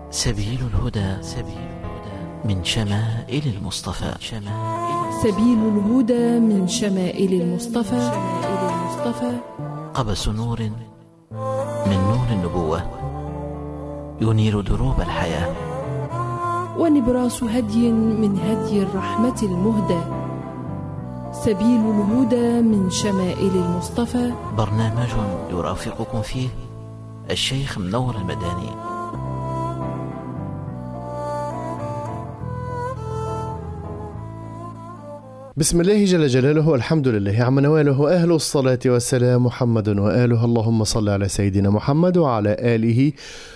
سبيل الهدى من شمائل المصطفى. سبيل الهدى من شمائل المصطفى. قبس نور من نور النبوة ينير دروب الحياة، ونبراس هدي من هدي الرحمة المهدى. سبيل الهدى من شمائل المصطفى، برنامج يرافقكم فيه الشيخ منور المداني. بسم الله جل جلاله، والحمد لله عم نواله، أهل الصلاة والسلام محمد وآله. اللهم صل على سيدنا محمد وعلى آله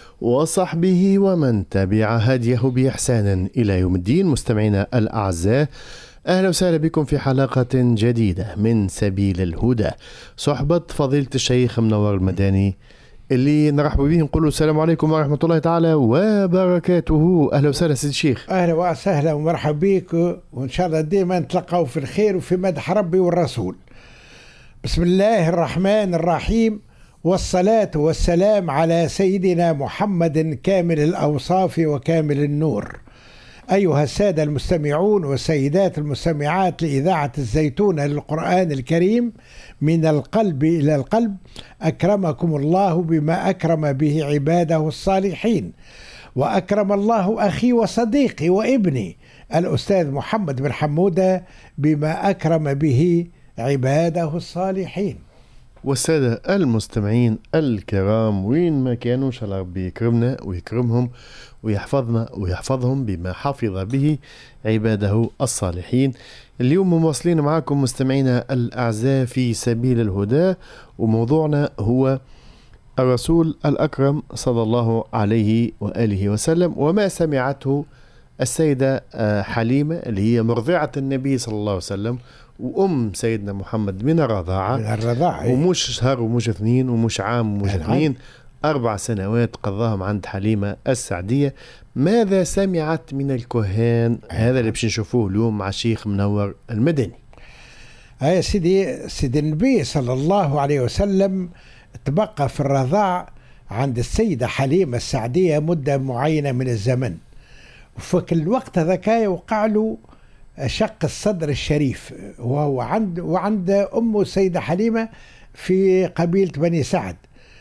وصحبه ومن تبع هديه بإحسان إلى يوم الدين. مستمعينا الأعزاء، أهلا وسهلا بكم في حلقة جديدة من سبيل الهدى، صحبة فضيلة الشيخ منور المداني اللي نرحب به، نقول السلام عليكم ورحمة الله تعالى وبركاته. أهلا وسهلا سيد الشيخ. أهلا وسهلا ومرحب بك، وإن شاء الله ديما نتلقوا في الخير وفي مدح ربي والرسول. بسم الله الرحمن الرحيم، والصلاة والسلام على سيدنا محمد كامل الأوصاف وكامل النور. أيها السادة المستمعون والسيدات المستمعات لإذاعة الزيتونة للقرآن الكريم، من القلب إلى القلب أكرمكم الله بما أكرم به عباده الصالحين، وأكرم الله أخي وصديقي وابني الأستاذ محمد بن حمودة بما أكرم به عباده الصالحين. والسادة المستمعين الكرام وين ما كانوا، إن شاء الله ربي يكرمنا ويكرمهم ويحفظنا ويحفظهم بما حفظ به عباده الصالحين. اليوم مواصلين معكم مستمعينا الأعزاء في سبيل الهدى، وموضوعنا هو الرسول الأكرم صلى الله عليه وآله وسلم، وما سمعته السيدة حليمة اللي هي مرضعة النبي صلى الله عليه وسلم وأم سيدنا محمد من الرضاعة، ومش شهر ومش اثنين ومش عام ومش اثنين، 4 سنوات قضاهم عند حليمة السعدية. ماذا سمعت من الكهان؟ هذا اللي باش نشوفوه اليوم مع الشيخ منور المدني. يا سيدي النبي صلى الله عليه وسلم تبقى في الرضاع عند السيدة حليمة السعدية مدة معينة من الزمن، وفي الوقت ذاك وقع له شق الصدر الشريف، وهو وعند أمه السيدة حليمة في قبيلة بني سعد.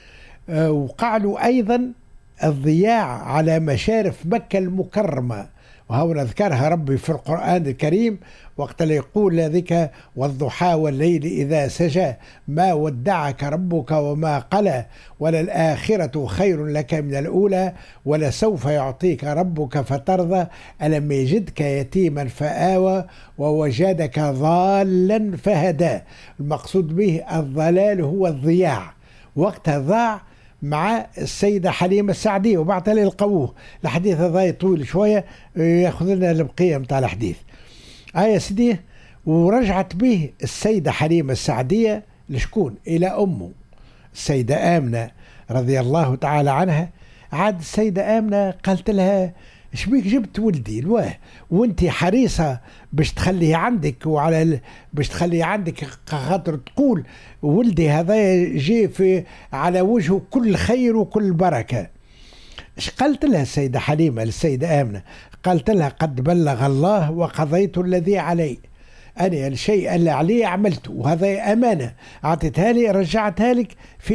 وقع له أيضا الضياع على مشارف مكة المكرمة، وهنا ذكرها ربي في القرآن الكريم وقت اللي يقول ذلك والضحى والليل إذا سجى ما ودعك ربك وما قلى وللآخرة خير لك من الأولى ولسوف يعطيك ربك فترضى ألم يجدك يتيما فآوى ووجدك ضالا فهدى. المقصود به الضلال هو الضياع، وقتها ضاع مع السيدة حليمة السعدية، وبعدها للقوه. الحديث هذا طويل شوية ياخذ لنا البقية متاع الحديث. يا سيدي، ورجعت به السيدة حليمة السعدية لشكون؟ إلى أمه السيدة آمنة رضي الله تعالى عنها. عاد السيدة آمنة قالت لها شبيك جبت ولدي الواه وانت حريصة باش تخليه عندك، باش تخليه عندك خاطر تقول ولدي هذا جي في على وجهه كل خير وكل بركة. ايش قالت لها السيدة حليمة للسيدة آمنة؟ قالت لها قد بلغ الله وقضيت الذي علي، أنا الشيء اللي عليه عملته، وهذا أمانة أعطيتها لي رجعتها لك في